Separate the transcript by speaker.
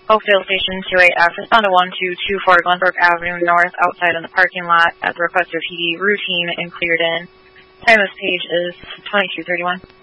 Speaker 1: Oakdale Station 28F, respond to 1224 Glenbrook Avenue North outside in the parking lot at the request of PD, routine and cleared in. Time of page is 22:31.